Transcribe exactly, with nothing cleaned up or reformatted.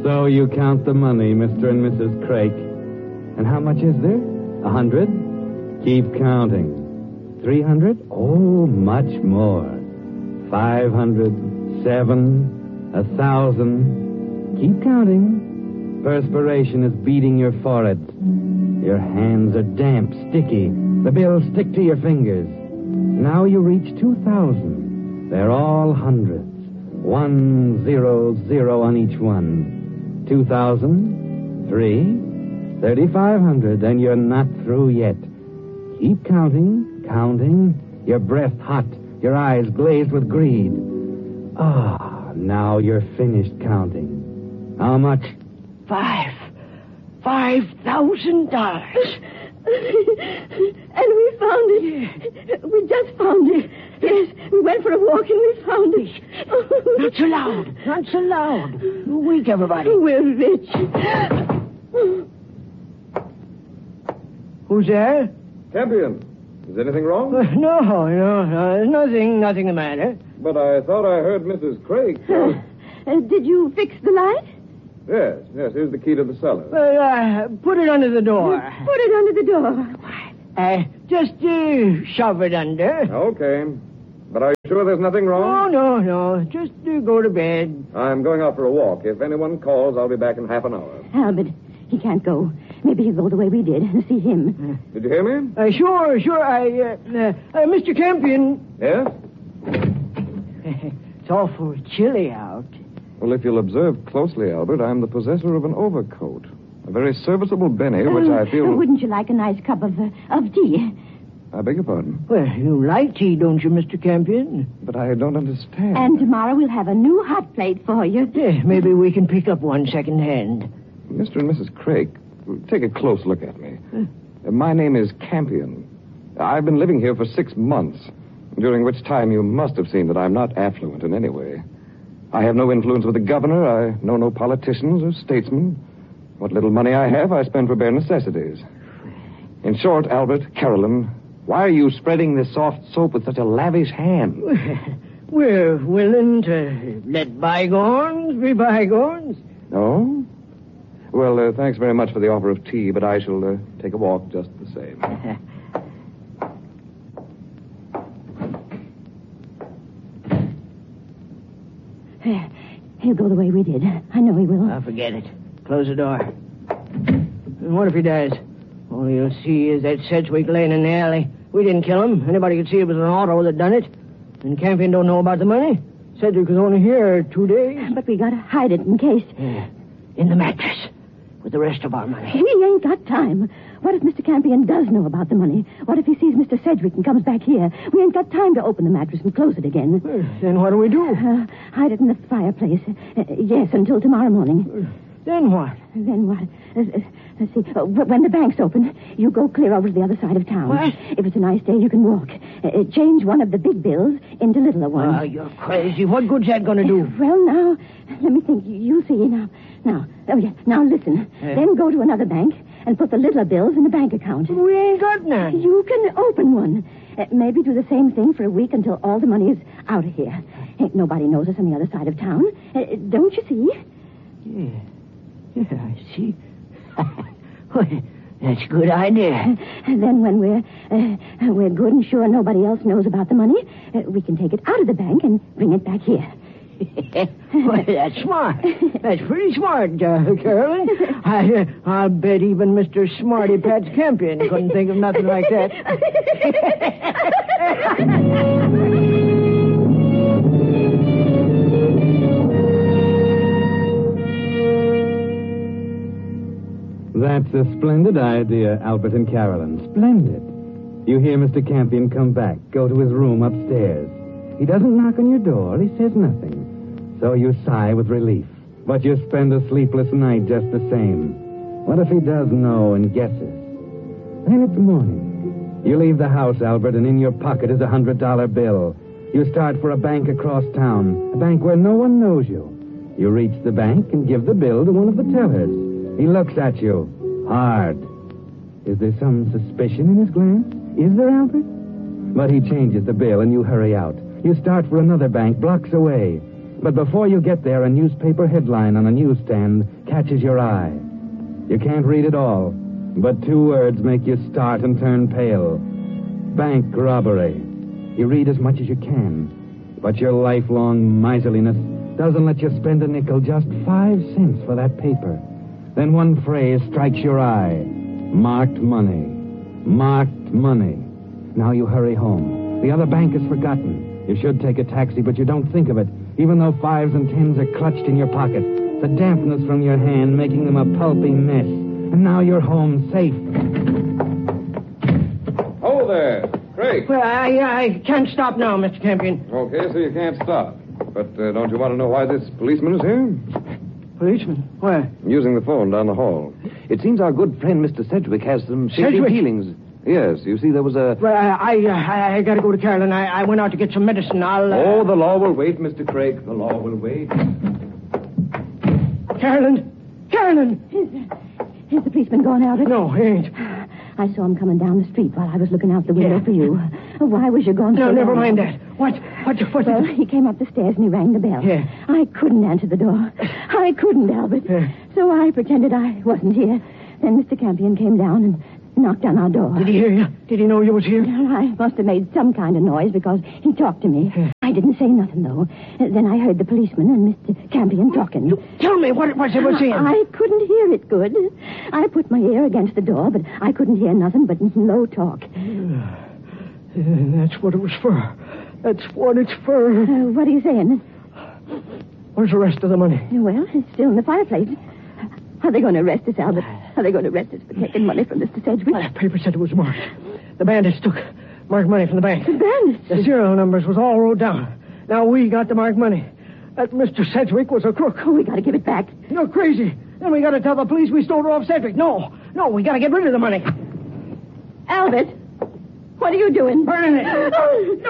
So you count the money, Mister and Missus Craik. And how much is there? A hundred? Keep counting. Three hundred? Oh, much more. Five hundred, seven, a thousand. Keep counting. Perspiration is beating your forehead. Your hands are damp, sticky. The bills stick to your fingers. Now you reach two thousand. They're all hundreds. One, zero, zero on each one. Two thousand, three, thirty-five hundred, and you're not through yet. Keep counting, counting, your breath hot, your eyes glazed with greed. Ah, now you're finished counting. How much? Five. Five thousand dollars. And we found it. We just found it. Yes, we went for a walk and we found it. Not so loud. Not so loud. Wake everybody. We're rich. Who's there? Campion, is anything wrong? Uh, no, no, no. There's nothing, nothing the matter. But I thought I heard Missus Craik. Uh, uh, did you fix the light? yes, yes, here's the key to the cellar. Well, uh, put it under the door. Put it under the door. Uh, just uh, shove it under. Okay. But are you sure there's nothing Oh, wrong? no, no. Just uh, go to bed. I'm going out for a walk. If anyone calls, I'll be back in half an hour. Albert, he can't go. Maybe he'll go the way we did and see him. Did you hear me? Uh, sure, sure. I, uh, uh, uh, Mister Campion. Yes? It's awful chilly out. Well, if you'll observe closely, Albert, I'm the possessor of an overcoat. A very serviceable Benny, which Uh, I feel... Wouldn't you like a nice cup of, uh, of tea? I beg your pardon. Well, you like tea, don't you, Mister Campion? But I don't understand. And tomorrow we'll have a new hot plate for you. Yeah, maybe we can pick up one second hand. Mister and Missus Craik, take a close look at me. Uh, my name is Campion. I've been living here for six months, during which time you must have seen that I'm not affluent in any way. I have no influence with the governor. I know no politicians or statesmen. What little money I have, I spend for bare necessities. In short, Albert, Carolyn, why are you spreading this soft soap with such a lavish hand? We're willing to let bygones be bygones. Oh? Well, uh, thanks very much for the offer of tea, but I shall uh, take a walk just the same. He'll go the way we did. I know he will. Oh, forget it. Close the door. And what if he does? All you'll see is that Sedgwick laying in the alley. We didn't kill him. Anybody could see it was an auto that done it. And Campion don't know about the money. Sedgwick was only here two days. But we gotta hide it in case. Yeah. In the mattress. With the rest of our money. We ain't got time. What if Mister Campion does know about the money? What if he sees Mister Sedgwick and comes back here? We ain't got time to open the mattress and close it again. Well, then what do we do? Uh, hide it in the fireplace. Uh, yes, until tomorrow morning. Then what? Then what? Uh, uh, let's see. Uh, when the bank's open, you go clear over to the other side of town. What? If it's a nice day, you can walk. Uh, change one of the big bills into littler ones. Oh, you're crazy. What good's that going to do? Uh, well, now, let me think. You see now. Now, oh yeah. Now listen. Yeah. Then go to another bank and put the littler bills in the bank account. We ain't got none. You can open one. Uh, maybe do the same thing for a week until all the money is out of here. Ain't nobody knows us on the other side of town. Uh, don't you see? Yeah. Yeah, I see. Well, that's a good idea. And then when we're uh, we're good and sure nobody else knows about the money, uh, we can take it out of the bank and bring it back here. Well, that's smart. That's pretty smart, uh, Carolyn. I, uh, I'll bet even Mister Smarty Pants Campion couldn't think of nothing like that. That's a splendid idea, Albert and Carolyn. Splendid. You hear Mister Campion come back, go to his room upstairs. He doesn't knock on your door. He says nothing. So you sigh with relief. But you spend a sleepless night just the same. What if he does know and guesses? Then it's morning. You leave the house, Albert, and in your pocket is a hundred dollar bill. You start for a bank across town, a bank where no one knows you. You reach the bank and give the bill to one of the tellers. He looks at you, hard. Is there some suspicion in his glance? Is there, Albert? But he changes the bill and you hurry out. You start for another bank blocks away. But before you get there, a newspaper headline on a newsstand catches your eye. You can't read it all, but two words make you start and turn pale. Bank robbery. You read as much as you can, but your lifelong miserliness doesn't let you spend a nickel, just five cents for that paper. Then one phrase strikes your eye. Marked money. Marked money. Now you hurry home. The other bank is forgotten. You should take a taxi, but you don't think of it, even though fives and tens are clutched in your pocket. The dampness from your hand making them a pulpy mess. And now you're home safe. Oh, there. Craig. Well, I, I can't stop now, Mister Campion. Okay, so you can't stop. But uh, don't you want to know why this policeman is here? Policeman? Where? Using the phone down the hall. It seems our good friend Mister Sedgwick has some shaky Sedgwick? feelings. Yes, you see, there was a... Well, I, I, I got to go to Carolyn. I, I went out to get some medicine. I'll... Uh... Oh, the law will wait, Mister Craig. The law will wait. Carolyn! Carolyn! Is, is the policeman gone out? No, he ain't. I saw him coming down the street while I was looking out the window Yeah. for you. Why was you gone so No, long? never mind that. What? What? What? Well, he came up the stairs and he rang the bell. Yeah. I couldn't answer the door. I couldn't, Albert. Yeah. So I pretended I wasn't here. Then Mister Campion came down and knocked on our door. Did he hear you? Did he know you was here? Well, I must have made some kind of noise because he talked to me. Yeah. I didn't say nothing, though. Then I heard the policeman and Mister Campion talking. Tell me, what was it was saying? I couldn't hear it good. I put my ear against the door, but I couldn't hear nothing but low talk. Uh, that's what it was for. That's what it's for. Uh, what are you saying? Where's the rest of the money? Well, it's still in the fireplace. Are they going to arrest us, Albert? Are they going to arrest us for taking money from Mister Sedgwick? Well, that paper said it was marked. The bandits took marked money from the bank. The bandits? The serial numbers was all wrote down. Now we got the marked money. That Mister Sedgwick was a crook. Oh, we got to give it back. You're crazy. Then we got to tell the police we stole it off Sedgwick. No, no, we got to get rid of the money. Albert, what are you doing? Burning it. Oh,